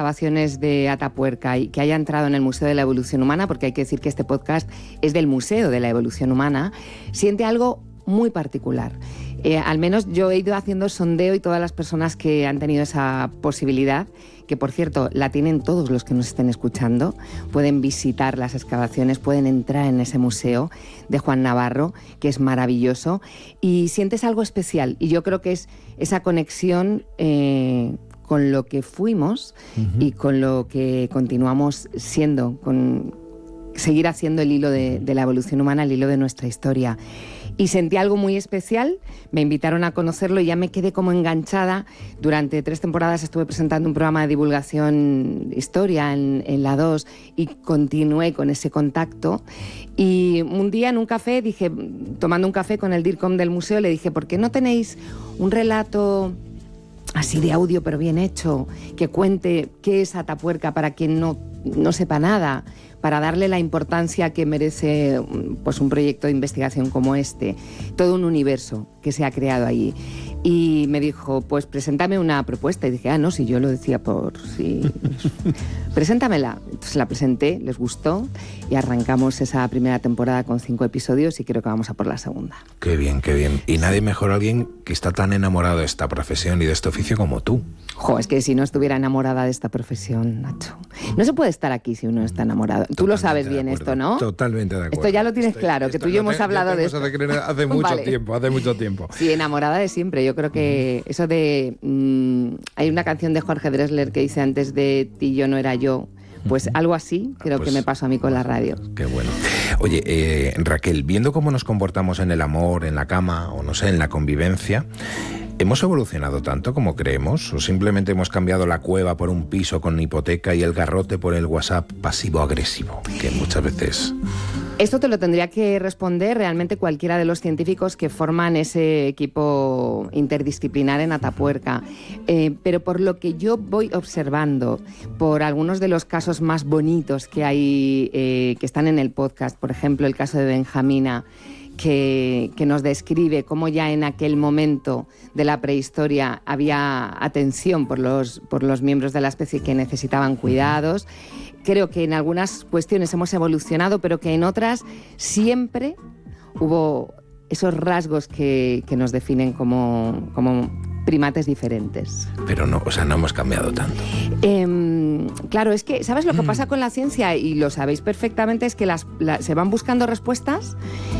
excavaciones de Atapuerca y que haya entrado en el Museo de la Evolución Humana, porque hay que decir que este podcast es del Museo de la Evolución Humana, siente algo muy particular. Al menos yo he ido haciendo sondeo y todas las personas que han tenido esa posibilidad, que por cierto la tienen todos los que nos estén escuchando, pueden visitar las excavaciones, pueden entrar en ese museo de Juan Navarro, que es maravilloso, y sientes algo especial. Y yo creo que es esa conexión con lo que fuimos y con lo que continuamos siendo, con seguir haciendo el hilo de la evolución humana, el hilo de nuestra historia. Y sentí algo muy especial, me invitaron a conocerlo y ya me quedé como enganchada. Durante 3 temporadas estuve presentando un programa de divulgación historia en la 2 y continué con ese contacto. Y un día en un café, tomando un café con el DIRCOM del museo, le dije, ¿por qué no tenéis un relato así de audio pero bien hecho, que cuente qué es Atapuerca para quien no sepa nada, para darle la importancia que merece pues un proyecto de investigación como este, todo un universo que se ha creado allí? Y me dijo, pues preséntame una propuesta. Y dije, no, si yo lo decía por sí. Preséntamela. Entonces la presenté, les gustó y arrancamos esa primera temporada con 5 episodios y creo que vamos a por la segunda. Qué bien, qué bien. Y nadie mejor alguien que está tan enamorado de esta profesión y de este oficio como tú. Es que si no estuviera enamorada de esta profesión, Nacho. No se puede estar aquí si uno no está enamorado. Tú lo sabes bien esto, ¿no? Totalmente de acuerdo. Esto ya lo tienes claro, que tú y yo hemos hablado de esto. Hace mucho tiempo. Sí, enamorada de siempre. Yo creo que eso de... hay una canción de Jorge Drexler que dice, antes de ti yo no era yo. Pues algo así creo que me pasó a mí con la radio. Qué bueno. Oye, Raquel, viendo cómo nos comportamos en el amor, en la cama o no sé, en la convivencia, ¿hemos evolucionado tanto como creemos? ¿O simplemente hemos cambiado la cueva por un piso con hipoteca y el garrote por el WhatsApp pasivo-agresivo? Que muchas veces... Esto te lo tendría que responder realmente cualquiera de los científicos que forman ese equipo interdisciplinar en Atapuerca. Pero por lo que yo voy observando, por algunos de los casos más bonitos que hay, que están en el podcast, por ejemplo, el caso de Benjamina, que nos describe cómo ya en aquel momento de la prehistoria había atención por los miembros de la especie que necesitaban cuidados. Creo que en algunas cuestiones hemos evolucionado, pero que en otras siempre hubo esos rasgos que nos definen como primates diferentes. Pero no hemos cambiado tanto. Claro, es que, ¿sabes lo que pasa con la ciencia? Y lo sabéis perfectamente, es que se van buscando respuestas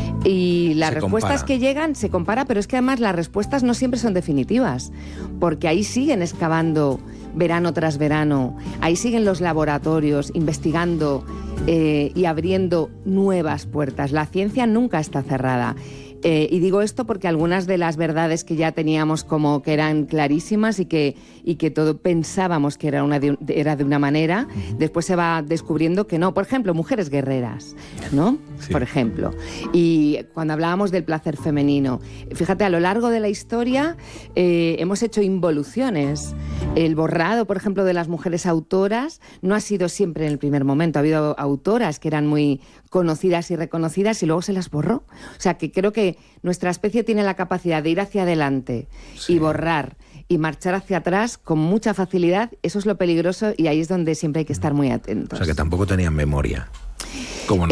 y las respuestas que llegan se compara, pero es que además las respuestas no siempre son definitivas, porque ahí siguen excavando verano tras verano, ahí siguen los laboratorios investigando y abriendo nuevas puertas. La ciencia nunca está cerrada. Y digo esto porque algunas de las verdades que ya teníamos como que eran clarísimas y que todo pensábamos que era de una manera, después se va descubriendo que no. Por ejemplo, mujeres guerreras, ¿no? Sí. Por ejemplo. Y cuando hablábamos del placer femenino, fíjate, a lo largo de la historia hemos hecho involuciones. El borrado, por ejemplo, de las mujeres autoras no ha sido siempre en el primer momento. Ha habido autoras que eran muy conocidas y reconocidas y luego se las borró. O sea, que creo que nuestra especie tiene la capacidad de ir hacia adelante y borrar y marchar hacia atrás con mucha facilidad. Eso es lo peligroso y ahí es donde siempre hay que estar muy atentos. O sea, que tampoco tenían memoria. Como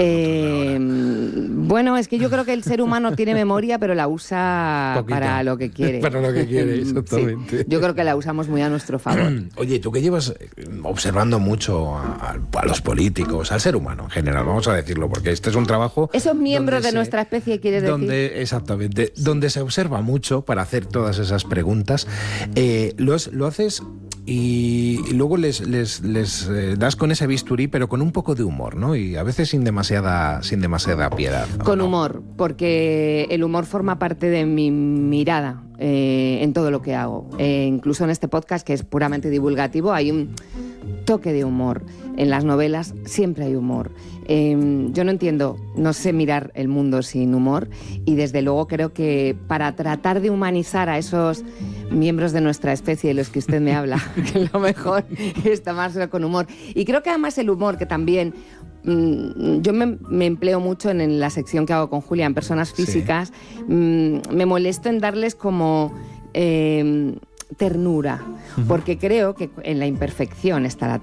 bueno, es que yo creo que el ser humano tiene memoria, pero la usa para lo que quiere. Para lo que quiere, exactamente. Sí, yo creo que la usamos muy a nuestro favor. Oye, tú que llevas observando mucho a los políticos, al ser humano en general, vamos a decirlo, porque este es un trabajo... Esos miembros de nuestra especie, ¿quieres decir? Exactamente, sí. Donde se observa mucho para hacer todas esas preguntas. Lo haces... Y luego les das con ese bisturí, pero con un poco de humor, ¿no? Y a veces sin demasiada piedad. Con humor, porque el humor forma parte de mi mirada en todo lo que hago. Incluso en este podcast, que es puramente divulgativo, hay un toque de humor. En las novelas siempre hay humor. Yo no entiendo, no sé mirar el mundo sin humor y desde luego creo que para tratar de humanizar a esos miembros de nuestra especie de los que usted me habla, que lo mejor es tomárselo con humor. Y creo que además el humor, que también yo me empleo mucho en la sección que hago con Julia, en personas físicas, me molesto en darles como... ternura, porque creo que en la imperfección está la